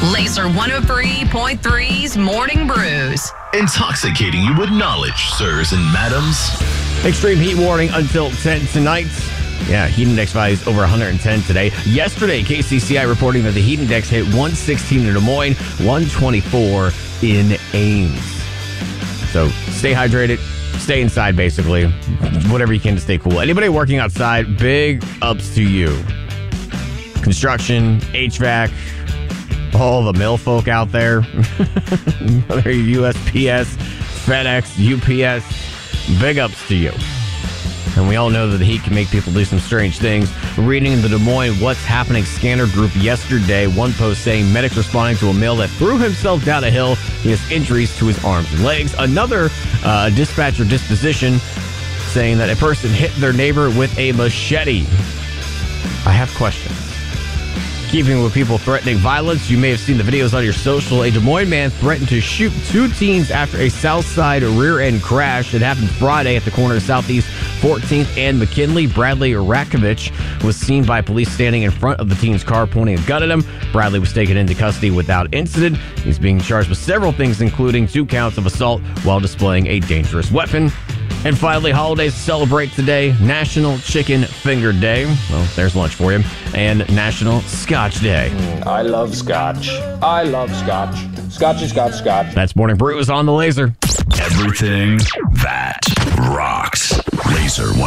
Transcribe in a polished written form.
Laser 103.3's Morning Brews. Intoxicating you with knowledge, sirs and madams. Extreme heat warning until 10 tonight. Yeah, heat index values over 110 today. Yesterday, KCCI reporting that the heat index hit 116 in Des Moines, 124 in Ames. So stay hydrated, stay inside basically, whatever you can to stay cool. Anybody working outside, big ups to you. Construction, HVAC, all the mill folk out there, whether you're USPS, FedEx, UPS, big ups to you. And we all know that the heat can make people do some strange things. Reading in the Des Moines What's Happening scanner group yesterday, one post saying medics responding to a male that threw himself down a hill. He has injuries to his arms and legs. Another dispatcher disposition saying that a person hit their neighbor with a machete. I have questions. Keeping with people threatening violence, you may have seen the videos on your social. A Des Moines man threatened to shoot two teens after a south side rear-end crash. It happened Friday at the corner of Southeast 14th and McKinley. Bradley Rakovich was seen by police standing in front of the teen's car, pointing a gun at him. Bradley was taken into custody without incident. He's being charged with several things, including 2 counts of assault while displaying a dangerous weapon. And finally, holidays to celebrate today. National Chicken Finger Day. Well, there's lunch for you. And National Scotch Day. I love scotch. I love scotch. Scotchy, scotch, scotch. That's Morning Brews on the Laser. Everything that rocks. Laser